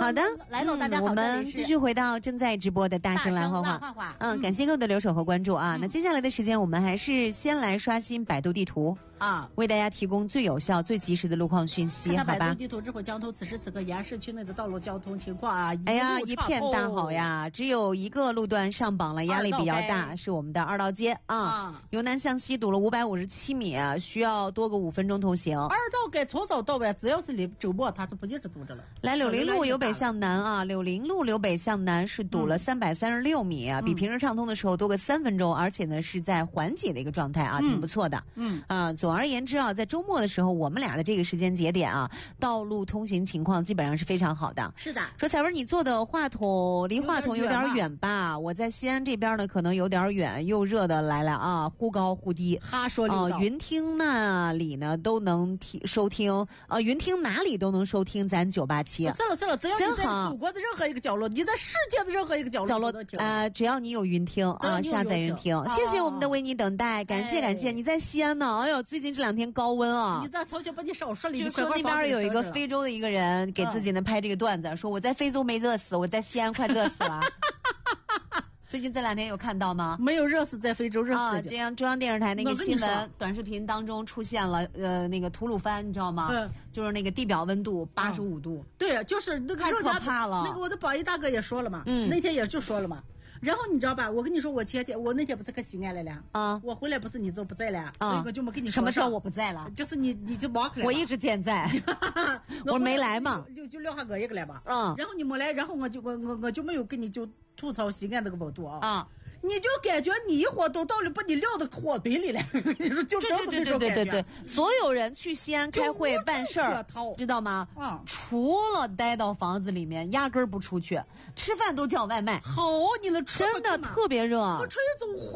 好的， 来喽，大家好， 我们继续回到正在直播的大声蓝画画。感谢各位的留守和关注啊。那接下来的时间，我们还是先来刷新百度地图啊，为大家提供最有效、最及时的路况讯息，好吧？ 百度地图智慧交通，此时此刻延安市区内的道路交通情况啊， 哎呀，一片大好呀！只有一个路段上榜了，压力比较大，是我们的二道街啊，由南向西堵了557米，需要多个5分钟通行。 二道街从早到晚，只要是周末，它就不一直堵着了。 来柳林路由北向南啊，柳林路由北向南是堵了336米啊，比平时畅通的时候多个3分钟，而且呢是在缓解的一个状态啊，挺不错的。总而言之啊，在周末的时候，我们俩的这个时间节点啊，道路通行情况基本上是非常好的。 是的。 说彩文，你坐的话筒离话筒有点远吧？我在西安这边呢，可能有点远，又热的来了啊，忽高忽低。 哈说云听那里呢都能收听，云听哪里都能收听咱987。 算了，只要你在祖国的任何一个角落，你在世界的任何一个角落都听。 只要你有云听啊，下载云听。谢谢我们的为你等待，感谢。你在西安呢？哎呦，最近这2天高温啊！ 你在重新把你少说了， 就说那边有一个非洲的一个人给自己呢拍这个段子，说我在非洲没热死，我在西安快热死了。最近这2天有看到吗？ 没有热死在非洲，热死啊！ 这样中央电视台那个新闻短视频当中出现了那个吐鲁番，你知道吗？就是那个地表温度85度。 对，就是那个太可怕了。 那个我的保一大哥也说了嘛，那天也就说了嘛。然后你知道吧？我跟你说，我那天不是去西安来了啊？我回来不是你就不在了，所以我就没跟你说。 什么时候我不在了？ 就是你就忙去了。 我一直健在，我没来嘛， 就撂下我一个来吧。然后你没来，然后我就没有跟你就吐槽西安这个温度啊。你就感觉你一会儿都到了把你撂到火堆里了，你说就真的那种感觉。 对，所有人去西安开会办事儿，知道吗？除了待到房子里面，压根儿不出去，吃饭都叫外卖。 好，你能真的特别热。 我吹一种